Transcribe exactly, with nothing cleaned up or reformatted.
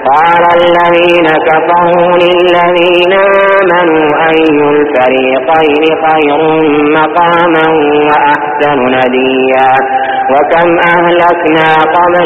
قال الذين كفروا للذين آمنوا أي الفريقين خير مقاما وأحسن نديا وكم أهلكنا قبل